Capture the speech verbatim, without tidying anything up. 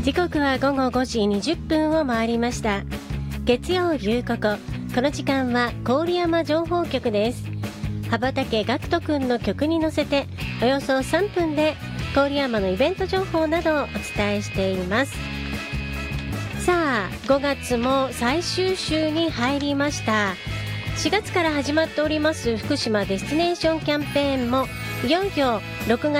時刻は午後ごじにじゅっぷんを回りました。月曜夕ここ、この時間は郡山情報局です。羽ばたけガクトくんの曲に乗せておよそさんぷんで郡山のイベント情報などをお伝えしています。さあ、ごがつも最終週に入りました。しがつから始まっております福島デスティネーションキャンペーンもいよいよろくが